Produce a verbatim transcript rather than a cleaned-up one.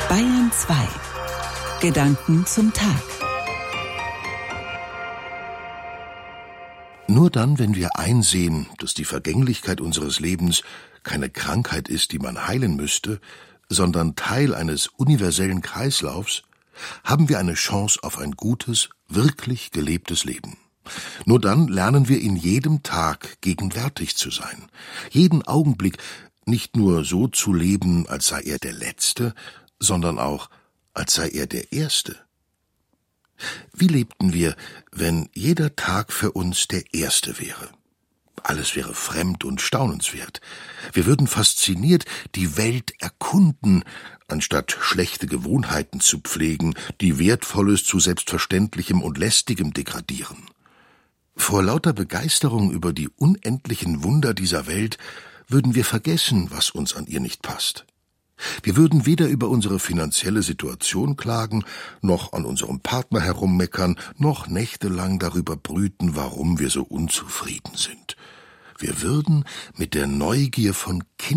Bayern zwei. Gedanken zum Tag. Nur dann, wenn wir einsehen, dass die Vergänglichkeit unseres Lebens keine Krankheit ist, die man heilen müsste, sondern Teil eines universellen Kreislaufs, haben wir eine Chance auf ein gutes, wirklich gelebtes Leben. Nur dann lernen wir in jedem Tag gegenwärtig zu sein, jeden Augenblick nicht nur so zu leben, als sei er der letzte, sondern auch, als sei er der erste. Wie lebten wir, wenn jeder Tag für uns der erste wäre? Alles wäre fremd und staunenswert. Wir würden fasziniert die Welt erkunden, anstatt schlechte Gewohnheiten zu pflegen, die Wertvolles zu Selbstverständlichem und Lästigem degradieren. Vor lauter Begeisterung über die unendlichen Wunder dieser Welt würden wir vergessen, was uns an ihr nicht passt. Wir würden weder über unsere finanzielle Situation klagen, noch an unserem Partner herummeckern, noch nächtelang darüber brüten, warum wir so unzufrieden sind. Wir würden mit der Neugier von Kindern